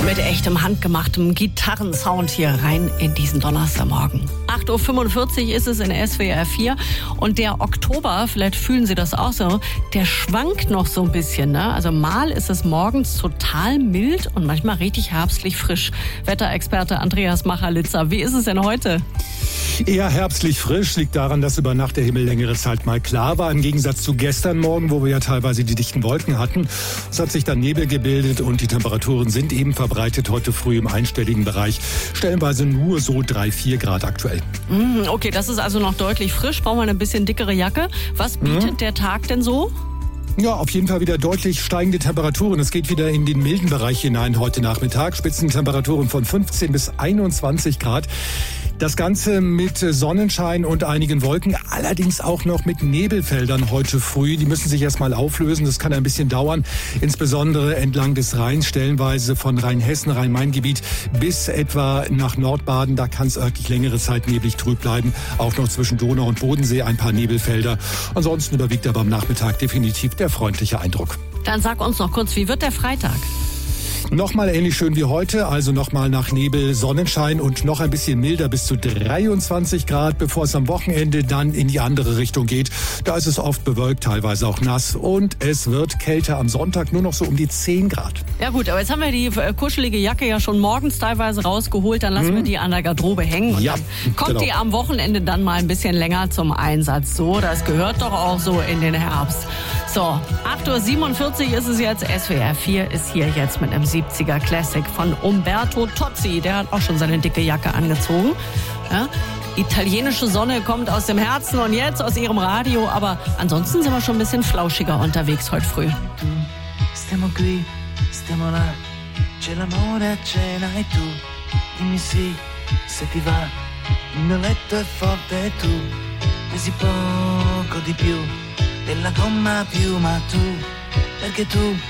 Mit echtem handgemachtem Gitarrensound hier rein in diesen Donnerstagmorgen. 8.45 Uhr ist es in SWR 4 und der Oktober, vielleicht fühlen Sie das auch so, der schwankt noch so ein bisschen, ne? Also mal ist es morgens total mild und manchmal richtig herbstlich frisch. Wetterexperte Andreas Macharlitzer, wie ist es denn heute? Eher herbstlich frisch, liegt daran, dass über Nacht der Himmel längere Zeit mal klar war. Im Gegensatz zu gestern Morgen, wo wir ja teilweise die dichten Wolken hatten. Es hat sich dann Nebel gebildet und die Temperaturen sind eben verbreitet heute früh im einstelligen Bereich. Stellenweise nur so 3-4 Grad aktuell. Okay, das ist also noch deutlich frisch. Brauchen wir eine bisschen dickere Jacke. Was bietet der Tag denn so? Ja, auf jeden Fall wieder deutlich steigende Temperaturen. Es geht wieder in den milden Bereich hinein heute Nachmittag. Spitzentemperaturen von 15 bis 21 Grad. Das Ganze mit Sonnenschein und einigen Wolken, allerdings auch noch mit Nebelfeldern heute früh. Die müssen sich erstmal auflösen, das kann ein bisschen dauern, insbesondere entlang des Rheins, stellenweise von Rheinhessen, Rhein-Main-Gebiet bis etwa nach Nordbaden. Da kann es örtlich längere Zeit neblig trüb bleiben. Auch noch zwischen Donau und Bodensee ein paar Nebelfelder. Ansonsten überwiegt aber am Nachmittag definitiv der freundliche Eindruck. Dann sag uns noch kurz, wie wird der Freitag? Nochmal ähnlich schön wie heute, also nochmal nach Nebel, Sonnenschein und noch ein bisschen milder bis zu 23 Grad, bevor es am Wochenende dann in die andere Richtung geht. Da ist es oft bewölkt, teilweise auch nass und es wird kälter am Sonntag, nur noch so um die 10 Grad. Ja gut, aber jetzt haben wir die kuschelige Jacke ja schon morgens teilweise rausgeholt, dann lassen wir die an der Garderobe hängen und dann kommt die am Wochenende dann mal ein bisschen länger zum Einsatz. So, das gehört doch auch so in den Herbst. So, 8.47 Uhr ist es jetzt, SWR 4 ist hier jetzt mit einem 70er Classic von Umberto Tozzi. Der hat auch schon seine dicke Jacke angezogen. Ja? Italienische Sonne kommt aus dem Herzen und jetzt aus ihrem Radio. Aber ansonsten sind wir schon ein bisschen flauschiger unterwegs heute früh. Stiamo qui, stiamo là, c'è l'amore a cena e tu dimmi sì, se ti va, il mio letto è forte e tu pesi poco di più della gomma piuma tu, perché tu